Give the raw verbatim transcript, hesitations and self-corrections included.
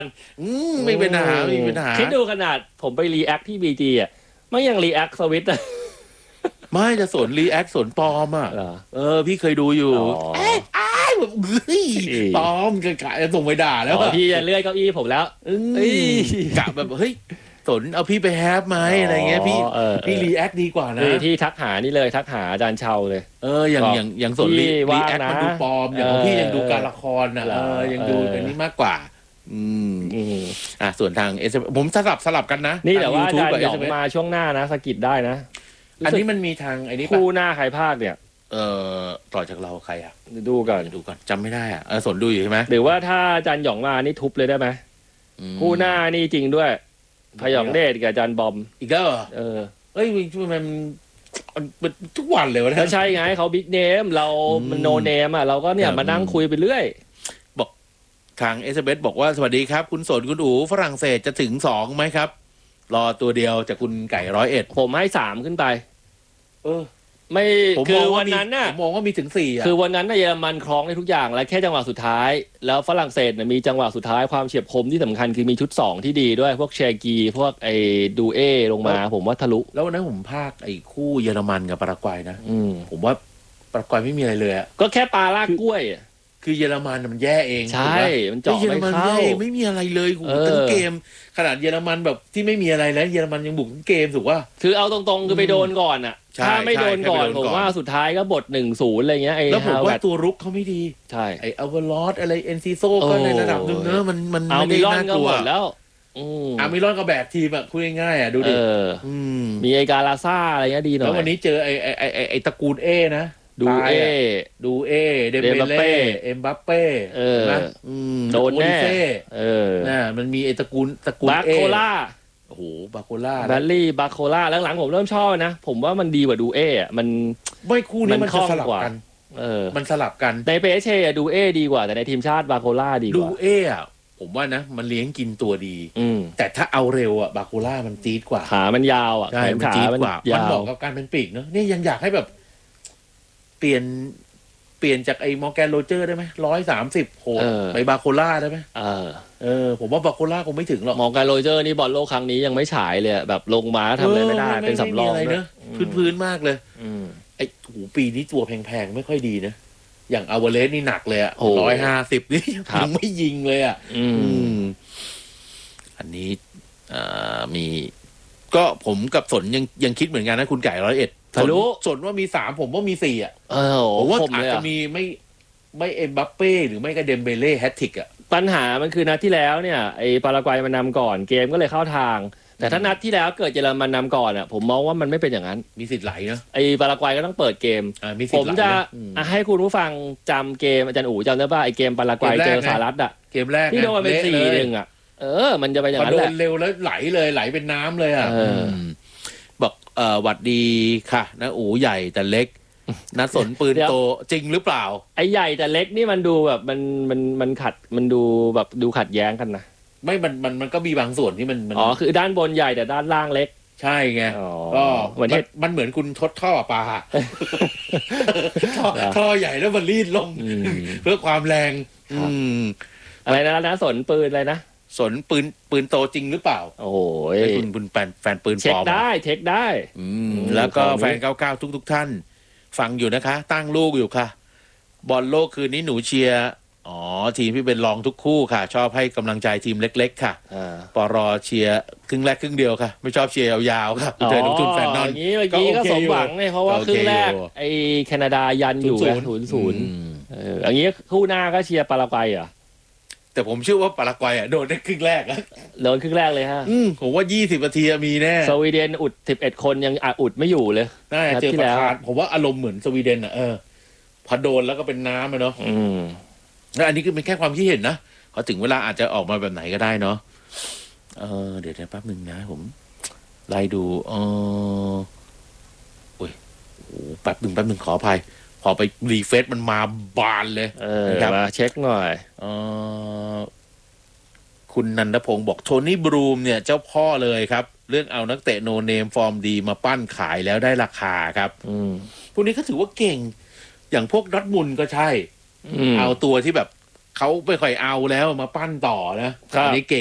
อืมไม่เป็นปัญหาไม่เป็นปัญหาคิดดูขนาดผมไปรีแอคที่บีจีอ่ะไม่ยังรีแอคสวิตอ่ะไม่จะสนรีแอคสนปลอมอ่ะเออพี่เคยดูอยู่เอ๊ะอ้ายแบบเฮ้ยปลอมกะกะจะส่งไปด่าแล้วอ่ะพี่จะเลื่อยเก้าอี้ผมแล้วกะแบบเฮ้ยสนเอาพี่ไปแฮปไหมอะไรเงี้ยพี่พี่รีแอคดีกว่านะที่ทักหานี่เลยทักหาอาจารย์เชาเลยเอออย่างอย่างอย่างสนรีรีแอคมันดูปลอมอย่างของพี่ยังดูการละครนะเออยังดูอันนี้มากกว่าอืมอ่าส่วนทางเอสผมสลับสลับกันนะนี่แต่ว่าอาจารย์หยองมาช่วงหน้านะสกิดได้นะอันนี้มันมีทางไอ้นี่คู่หน้าใครภาคเนี่ยเออต่อจากเราใครอ่ะดูก่อนดูก่อนจำไม่ได้อ่ะเออสนดูอยู่ใช่ไหมหรือว่าถ้าอาจารย์หยองมานี่ทุบเลยได้ไหมคู่หน้านี่จริงด้วยพยองเดชกับอาจารย์บอมอีกแล้วเออเอ้ยมันมันทุกวันเลยวะก็ใช่ไงเขาบิ๊กเนมเรามันโนเนมอ่ะเราก็เนี่ยมานั่งคุยไปเรื่อยบอกทางเอสเบสบอกว่าสวัสดีครับคุณสนคุณอู๋ฝรั่งเศสจะถึงสองไหมครับรอตัวเดียวจากคุณไก่ร้อยเอ็ดผมให้สามขึ้นไปเออไม่คือวันนั้นน่ะผมมองว่ามีถึงสี่อ่ะคือวันนั้นน่ะเยอรมันคล้องในทุกอย่างแล้วแค่จังหวะสุดท้ายแล้วฝรั่งเศสเนี่ยมีจังหวะสุดท้ายความเฉียบคมที่สำคัญคือมีชุดสองที่ดีด้วยพวกเชกีพวกไอ้ดูเอลงมาผมว่าทะลุแล้ววันนั้นผมพากไอ้คู่เยอรมันกับปารากวัยนะผมว่าปารากวัยไม่มีอะไรเลยอ่ะก็แค่ปลาลากกล้วยคือเยอรมันมันแย่เองใช่มันเจาะไม่เข้าไม่มีอะไรเลยทั้งเกมขนาดเยอรมันแบบที่ไม่มีอะไรแล้วเยอรมันยังบุกทั้งเกมถูกว่าคือเอาตรงๆคือไปโดนก่อนอ่ะถ้าไม่โดนก่อนผมว่าสุดท้ายก็บทหนึ่งศูนย์อะไรเงี้ยไอ้แล้วผมว่าตัวรุกเขาไม่ดีใช่ไอ้อัลเวอร์ลอสอะไรเอ็นซีโซก็ในระดับนึงเนอะมันมันไม่ได้น่ากลัวแล้วอามิรอนก็แบกทีมแบบคุยง่ายๆอ่ะดูดิมีไอ้กาลาซ่าอะไรเงี้ยดีหน่อยแล้ววันนี้เจอไอ้ไอ้ไอ้ไอ้ตระกูลเอนะดูเอดูเอเดมเบเล่เอ็มบัปเป้เออโดนแน่เออน่ะมันมีไอ้ตระกูลตระกูลเอบาโคล่าโอ้โหบาโคล่าแบลลี่บาโคล่าหลังๆผมเริ่มชอบนะผมว่ามันดีกว่าดูเออ่ะมันไม่คู่นี้มันจะสลับกันเออมันสลับกันในเปเช่ดูเอดีกว่าแต่ในทีมชาติบาโคล่าดีกว่าดูเออ่ะผมว่านะมันเลี้ยงกินตัวดีแต่ถ้าเอาเร็วอ่ะบาโคล่ามันจี๊ดกว่าขามันยาวอ่ะใช่มันจี๊ดกว่ามันเหมาะกับการเป็นปีกเนอะนี่ยังอยากให้แบบเปลี่ยนเปลี่ยนจากไอ้มอร์แกนโรเจอร์ได้ไหมร้อยสามสิบโหไปบาโคล่าได้ไหมเออเออผมว่าบาโคล่าคงไม่ถึงหรอกมอร์แกนโรเจอร์นี่บอลโลกครั้งนี้ยังไม่ฉายเลยแบบลงมาทำอะไรไม่ได้เป็นสำรองเนอะพื้นๆมากเลยไอ้โหปีนี้ตัวแพงๆไม่ค่อยดีนะอย่างอเวเลสนี่หนักเลยอ่ะร้อยห้าสิบนี่ยังไม่ยิงเลยอ่ะอันนี้มีก็ผมกับสนยังยังคิดเหมือนกันนะคุณไก่ร้อยเอ็ดทะลุสนว่ามีสามผมว่ามีสี่อ่ะผมว่าอาจจะมีไม่ไม่เอ็มบัปเป้หรือไม่ก็เดมเบเล่แฮตทริกอ่ะปัญหามันคือนัดที่แล้วเนี่ยไอ้ปารากวัยมันนำก่อนเกมก็เลยเข้าทางแต่ถ้านัดที่แล้วเกิดเยอรมันนำก่อนอ่ะผมมองว่ามันไม่เป็นอย่างนั้นมีสิทธิ์ไหลเนาะไอ้ปารากวัยก็ต้องเปิดเกมผมจะให้คุณผู้ฟังจำเกมอาจารย์อู๋จำได้ป่ะไอ้เกมปารากวัยเจอสหรัฐอ่ะเกมแรกที่โดนเป็นสี่หนึ่งอ่ะเออมันจะไปอย่างนั้นแหละโดนเร็วแล้วไหลเลยไหลเป็นน้ำเลยอ่ะบอกเออหวัดดีค่ะนะอู๋ใหญ่แต่เล็กนัดสนปืนโตจริงหรือเปล่าไอ้ใหญ่แต่เล็กนี่มันดูแบบมันมันมันขัดมันดูแบบดูขัดแย้งกันนะไม่มันมันมันก็มีบางส่วนที่มันอ๋อคือด้านบนใหญ่แต่ด้านล่างเล็กใช่ไงก็เหมือนมันเหมือนคุณทดท่อปลาท่อท่อใหญ่แล้วมันรีดลงเพื่อความแรงอะไรนะนะสนปืนอะไรนะสนปืนปืนโตจริงหรือเปล่าโอ้โหคุณคุณแฟนแฟนปืนปลอมเช็คได้เช็คได้แล้วก็แฟนเก้าเก้าทุกทุกท่านฟังอยู่นะคะตั้งลูกอยู่ค่ะบอลโลกคืนนี้หนูเชียร์อ๋อทีมที่เป็นรองทุกคู่ค่ะชอบให้กำลังใจทีมเล็กๆค่ะปรเชียร์ครึ่งแรกครึ่งเดียวค่ะไม่ชอบเชียร์ยาวๆค่ะเจอลงทุนแฟนนอนอย่างนี้เมื่อกี้ก็สมหวังเลยเพราะว่าครึ่งแรกไอ้แคนาดายันอยู่ศูนย์ศูนย์อย่างนี้คู่หน้าก็เชียร์ปารากวัยอ่ะแต่ผมเชื่อว่าปารากวัยอ่ะโดนได้ครึ่งแรกอ่ะโดนครึ่งแรกเลยฮะอืมผมว่ายี่สิบนาทีมีแน่สวีเดนอุดสิบเอ็ดคนยังอุดไม่อยู่เลยน่าจะเจอประธานผมว่าอารมณ์เหมือนสวีเดนอ่ะเออพอโดนแล้วก็เป็นน้ำอ่ะเนาะอืมแล้วอันนี้คือเป็นแค่ความคิดเห็นนะพอถึงเวลาอาจจะออกมาแบบไหนก็ได้เนาะเออเดี๋ยวแป๊บนึงนะผมไล่ดูเออโอ้ยโอ้แป๊บนึงแป๊บนึงขออภัยพอไปรีเฟซมันมาบานเลยเออมาเช็คหน่อยเออคุณนันทพงศ์บอกโทนี่บรูมเนี่ยเจ้าพ่อเลยครับเรื่องเอานักเตะโนเนมฟอร์มดีมาปั้นขายแล้วได้ราคาครับพวกนี้ก็ถือว่าเก่งอย่างพวกดอร์ทมุนด์ก็ใช่เอาตัวที่แบบเขาไม่ค่อยเอาแล้วมาปั้นต่อนะครับ อันนี้เก่ง